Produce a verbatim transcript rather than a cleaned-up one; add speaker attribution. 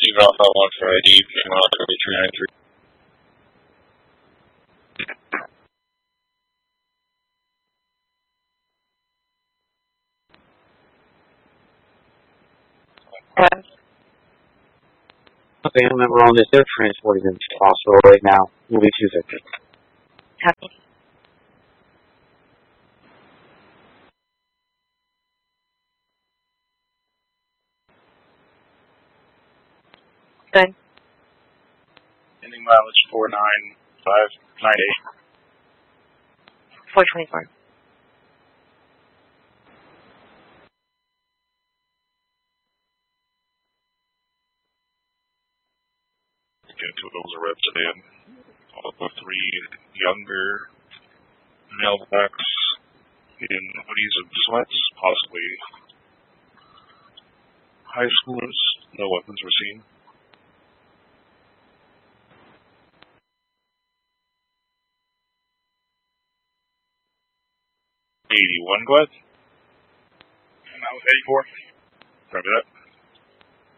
Speaker 1: Steve Alpha one for I D, Fremont three nine three.
Speaker 2: Okay, remember on this, they're transporting them to the hospital right now. We'll be two victims.
Speaker 3: Copy. Good.
Speaker 1: Ending mileage four nine five nine eight.
Speaker 3: four twenty-four.
Speaker 1: Get two of those arrested in. All of the three younger male blacks in hoodies and sweats, possibly high schoolers. No weapons were seen. eighty-one, go ahead. And that was eighty-four. Copy that.